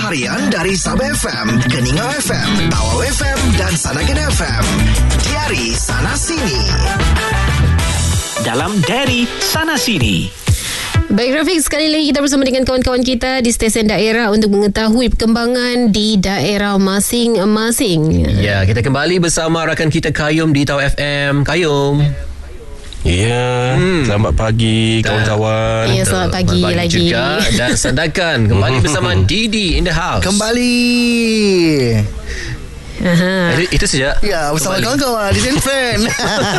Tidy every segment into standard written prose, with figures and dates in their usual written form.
harian dari Sabah FM, Keningau FM, Tawau FM dan Sanagan FM. Diari Sana Sini. Dalam Diari Sana Sini. Baik Rafiq, sekali lagi kita bersama dengan kawan-kawan kita di stesen daerah untuk mengetahui perkembangan di daerah masing-masing. Ya, kita kembali bersama rakan kita Kayum di Tawau FM. Kayum. Ya, selamat pagi kawan-kawan. Ya, selamat pagi lagi juga. Dan Sandakan kembali bersama Didi in the house. Kembali. Itu saja. Ya, bersama kawan-kawan di Zenfriend.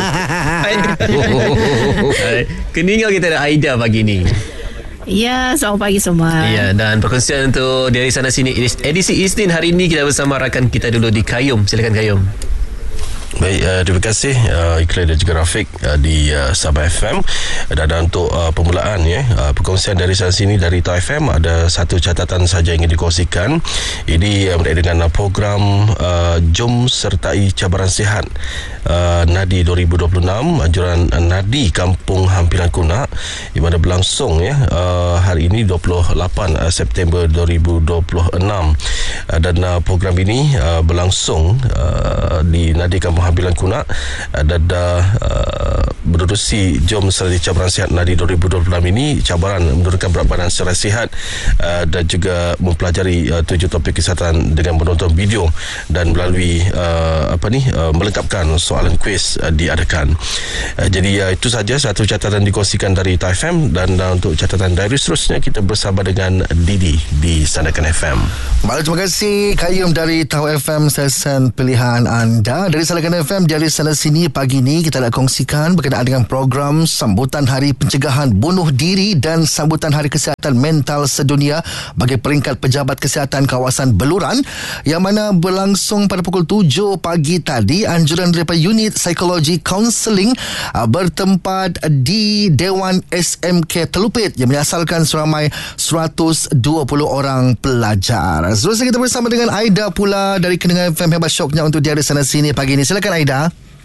Keningau kita ada Aida pagi ni. Ya, selamat pagi semua. Ya, dan perkongsian untuk dari sana sini edisi Isnin hari ini kita bersama rakan kita dulu di Kayum. Silakan Kayum. Baik, terima kasih Iqlal dan juga Rafiq di Sabah FM. Dan untuk permulaan perkongsian dari sana sini dari Tawau FM, ada satu catatan saja yang ingin dikongsikan. Ini berkaitan dengan program Jom Sertai Cabaran Sihat Nadi 2026, anjuran Nadi Kampung Hampiran Kunak, di mana berlangsung hari ini 28 September 2026. Dan program ini berlangsung di Nadi Kampung Hampiran Kunak dan menerusi Jom Sertai Cabaran Sihat Nadi 2026 ini, cabaran menurunkan berat badan secara sihat dan juga mempelajari 7 topik kesihatan dengan menonton video dan melalui melengkapkan soalan kuis diadakan. Jadi itu saja satu catatan dikongsikan dari Tawau FM. Dan untuk catatan diary seterusnya kita bersama dengan Didi di Sandakan FM. Baik, terima kasih Kayum dari Tawau FM, stesen pilihan anda. Dari Sandakan FM, dari sana sini pagi ni kita nak kongsikan berkenaan dengan program sambutan Hari Pencegahan Bunuh Diri dan sambutan Hari Kesihatan Mental Sedunia bagi peringkat pejabat kesihatan kawasan Beluran, yang mana berlangsung pada pukul 7 pagi tadi. Anjuran daripada unit psikologi kaunseling bertempat di Dewan SMK Telupit yang menyasalkan seramai 120 orang pelajar. Seterusnya kita bersama dengan Aida pula dari Keningau FM. Hebat syoknya untuk dia di sana sini pagi ini. Silakan Aida.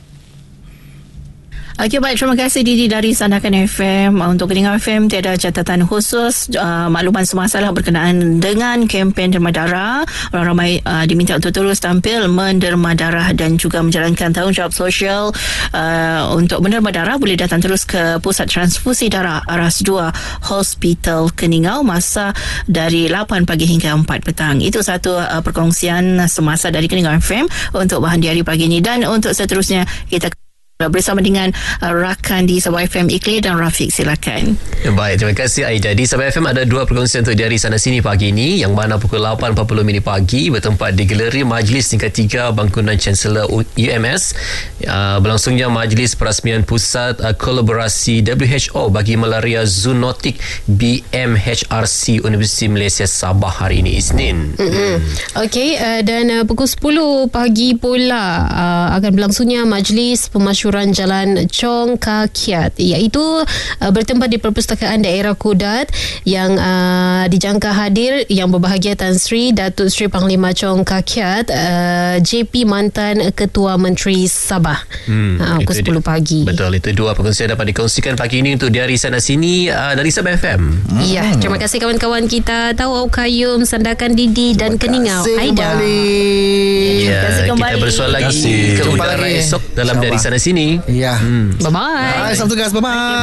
Okey, baik, terima kasih Didi dari Sandakan FM. Untuk Keningau FM tiada catatan khusus, makluman semasalah berkenaan dengan kempen derma darah. Orang ramai diminta untuk terus tampil menderma darah dan juga menjalankan tanggungjawab sosial. Untuk menderma darah boleh datang terus ke Pusat Transfusi Darah Aras 2 Hospital Keningau masa dari 8 pagi hingga 4 petang. Itu satu perkongsian semasa dari Keningau FM untuk bahan diari pagi ini. Dan untuk seterusnya kita bersama dengan rakan di Sabah FM, Iqlal dan Rafiq. Silakan. Baik, terima kasih Aida. Di Sabah FM ada dua perkongsian untuk dari sana sini pagi ini, yang mana pukul 8.40 pagi bertempat di Galeri Majlis tingkat 3 Bangunan Chancellor UMS. Berlangsungnya Majlis Perasmian Pusat Kolaborasi WHO bagi Malaria Zoonotik BMHRC Universiti Malaysia Sabah hari ini Isnin. Okey, dan pukul 10 pagi pula akan berlangsungnya Majlis Pemasyahuran Jalan Chong Kakiat, iaitu bertempat di Perpustakaan Daerah Kudat, yang dijangka hadir yang berbahagia Tan Sri Datuk Sri Panglima Chong Kakiat, JP mantan Ketua Menteri Sabah. Pukul 10 pagi. Betul, itu dua perkongsian dapat dikongsikan pagi ini untuk diari sana sini dari Sabah FM. Ya, terima kasih kawan-kawan kita Tawau, Kayum, Sandakan, Didi dan Keningau. Aida. Ya, kita bersuara lagi ke udara esok dalam dari sana sini. Ya. Bye-bye. Salam tugas. Bye-bye.